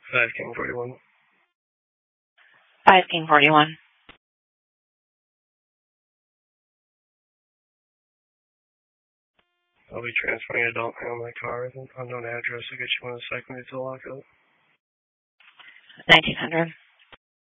5 King 41. 5 King 41. I'll be transferring an adult male in my car with an unknown address to get you one of the second to the lockup. 1900.